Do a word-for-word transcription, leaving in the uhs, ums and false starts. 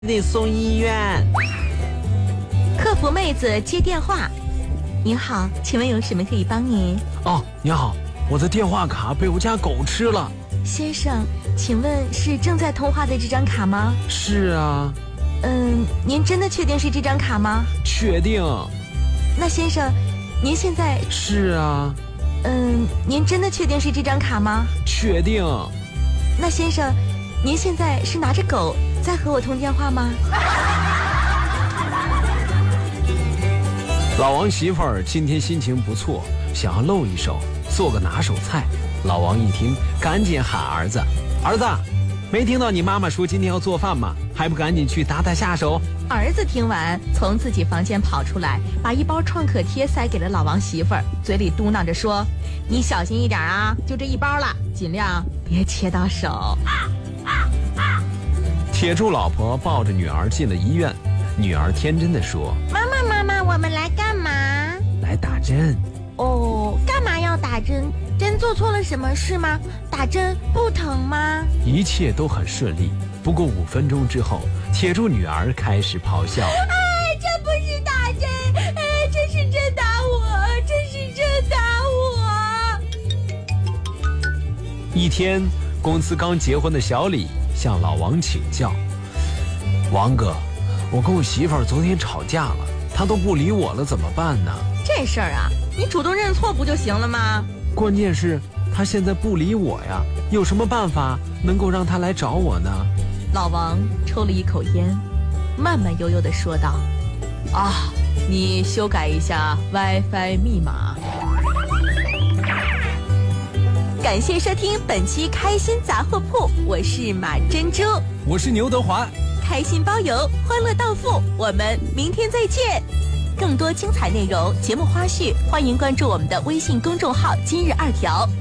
得送医院。 客服妹子接电话。您好，请问有什么可以帮您？ 哦，你好，我的电话卡被我家狗吃了。 先生，请问是正在通话的这张卡吗？ 是啊。 嗯，您真的确定是这张卡吗？ 确定。 那先生，您现在…… 是啊。 嗯，您真的确定是这张卡吗？ 确定。 那先生，您现在是拿着狗在和我通电话吗？ 老王媳妇儿今天心情不错，想要露一手，做个拿手菜。老王一听，赶紧喊儿子：“儿子，没听到你妈妈说今天要做饭吗？还不赶紧去打打下手？” 儿子听完，从自己房间跑出来，把一包创可贴塞给了老王媳妇儿，嘴里嘟囔着说：“你小心一点啊，就这一包了，尽量别切到手。” 铁柱老婆抱着女儿进了医院，女儿天真地说：“ 妈妈，妈妈，我们来干嘛？ 来打针。” 哦，干嘛要打针？针做错了什么事吗？打针不疼吗？ 一切都很顺利。不过五分钟之后，铁柱女儿开始咆哮：“ 哎，这不是打针，哎，这是针打我，这是针打我！” 一天，公司刚结婚的小李向老王请教：“王哥，我跟我媳妇儿昨天吵架了，她都不理我了，怎么办呢？” 这事儿啊，你主动认错不就行了吗？ 关键是她现在不理我呀，有什么办法能够让她来找我呢？ 老王抽了一口烟，慢慢悠悠地说道：“啊，你修改一下 WiFi 密码。”感谢收听本期开心杂货铺，我是马珍珠， 我是牛德华， 开心包邮，欢乐到付，我们明天再见。更多精彩内容、节目花絮，欢迎关注我们的微信公众号“今日二条”。